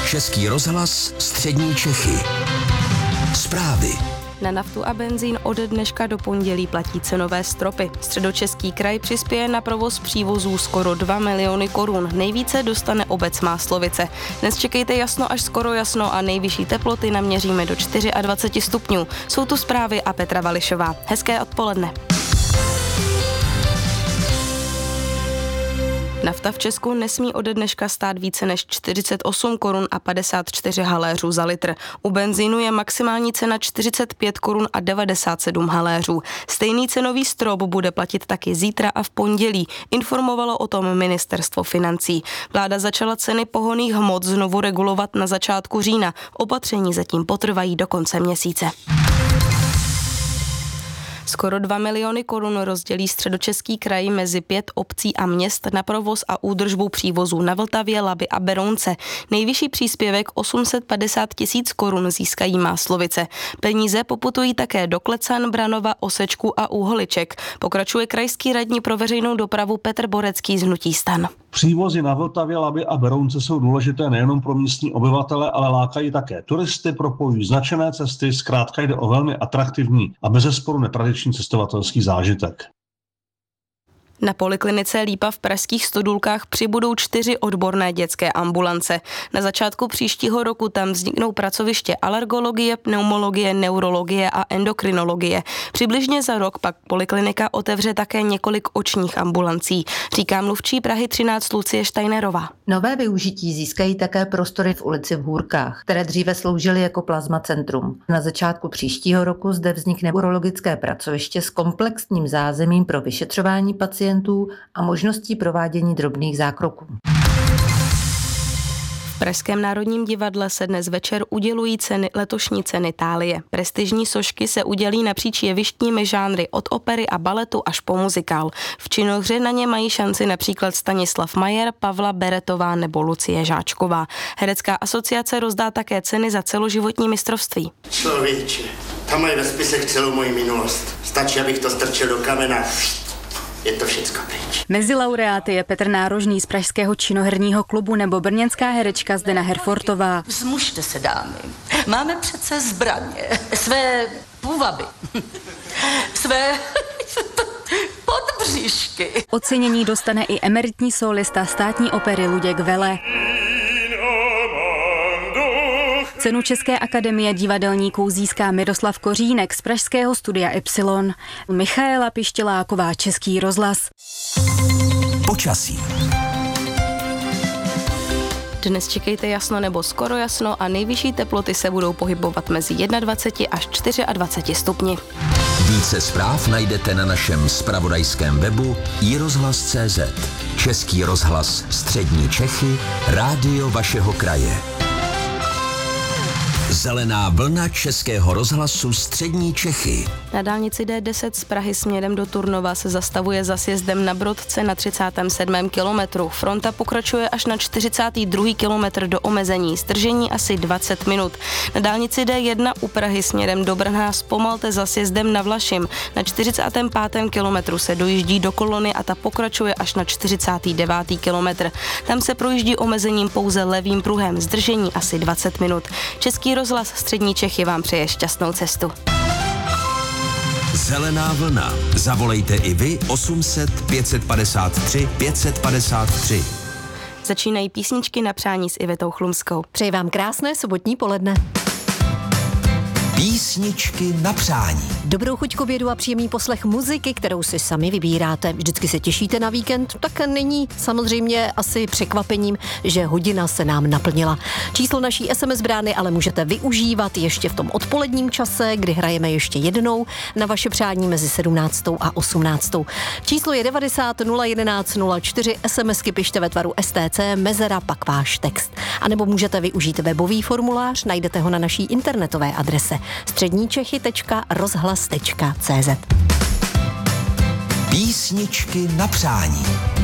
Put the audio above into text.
Český rozhlas Střední Čechy. Zprávy. Na naftu a benzín od dneška do pondělí platí cenové stropy. Středočeský kraj přispěje na provoz přívozů skoro 2 miliony korun. Nejvíce dostane obec Máslovice. Dnes čekejte jasno až skoro jasno a nejvyšší teploty naměříme do 24 stupňů. Jsou tu zprávy a Petra Vališová. Hezké odpoledne. Nafta v Česku nesmí ode dneška stát více než 48 korun a 54 haléřů za litr. U benzínu je maximální cena 45 korun a 97 haléřů. Stejný cenový strop bude platit taky zítra a v pondělí, informovalo o tom ministerstvo financí. Vláda začala ceny pohonných hmot znovu regulovat na začátku října. Opatření zatím potrvají do konce měsíce. Skoro 2 miliony korun rozdělí Středočeský kraj mezi 5 obcí a měst na provoz a údržbu přívozů na Vltavě, Labi a Berounce. Nejvyšší příspěvek 850 000 korun získají Máslovice. Peníze poputují také do Klecan, Branova, Osečku a Úholiček. Pokračuje krajský radní pro veřejnou dopravu Petr Borecký z hnutí STAN. Přívozy na Vltavě, Labi a Berounce jsou důležité nejenom pro místní obyvatele, ale lákají také turisty, propojují značené cesty, zkrátka jde o velmi atraktivní a bezesporu netradiční cestovatelský zážitek. Na poliklinice Lípa v pražských Stodůlkách přibudou 4 odborné dětské ambulance. Na začátku příštího roku tam vzniknou pracoviště alergologie, pneumologie, neurologie a endokrinologie. Přibližně za rok pak poliklinika otevře také několik očních ambulancí, říká mluvčí Prahy 13 Lucie Steinerová. Nové využití získají také prostory v ulici v Hůrkách, které dříve sloužily jako plazma centrum. Na začátku příštího roku zde vznikne urologické pracoviště s komplexním zázemím pro vyšetřování pacientů a možností provádění drobných zákroků. V Pražském národním divadle se dnes večer udělují letošní ceny Thálie. Prestižní sošky se udělí napříč jevištními žánry od opery a baletu až po muzikál. V činohře na ně mají šanci například Stanislav Majer, Pavla Beretová nebo Lucie Žáčková. Herecká asociace rozdá také ceny za celoživotní mistrovství. Člověče, tam mají ve spisech celou moji minulost. Stačí, abych to strčil do kamena. Je to všecko pryč. Mezi laureáty je Petr Nárožný z Pražského činoherního klubu nebo brněnská herečka Zdena Herfortová. Vzmužte se, dámy. Máme přece zbraně. Své půvaby. Své podbříšky. Ocenění dostane i emeritní solista státní opery Luděk Vele. Cenu České akademie divadelníků získá Miroslav Kořínek z pražského studia Y. Michaela Pištěláková, Český rozhlas. Počasí. Dnes čekejte jasno nebo skoro jasno a nejvyšší teploty se budou pohybovat mezi 21 až 24 stupni. Více zpráv najdete na našem zpravodajském webu iRozhlas.cz. Český rozhlas Střední Čechy, rádio vašeho kraje. Zelená vlna Českého rozhlasu Střední Čechy. Na dálnici D10 z Prahy směrem do Turnova se zastavuje za sjezdem na Brodce na 37. kilometru. Fronta pokračuje až na 42. kilometr do omezení. Zdržení asi 20 minut. Na dálnici D1 u Prahy směrem do Brna zpomalte za sjezdem na Vlašim. Na 45. kilometru se dojíždí do kolony a ta pokračuje až na 49. kilometr. Tam se projíždí omezením pouze levým pruhem. Zdržení asi 20 minut. Český rozhlas Střední Čechy vám přeje šťastnou cestu. Zelená vlna. Zavolejte i vy 800 553 553. Začínají písničky na přání s Ivetou Chlumskou. Přeji vám krásné sobotní poledne. Písničky na přání. Dobrou chuť k obědu a příjemný poslech muziky, kterou si sami vybíráte. Vždycky se těšíte na víkend, tak není samozřejmě asi překvapením, že hodina se nám naplnila. Číslo naší SMS brány ale můžete využívat ještě v tom odpoledním čase, kdy hrajeme ještě jednou na vaše přání mezi 17. a 18. Číslo je 90 011 04, SMSky pište ve tvaru STC, mezera, pak váš text. A nebo můžete využít webový formulář, najdete ho na naší internetové adrese středníčechy.rozhlas.cz. Písničky na přání.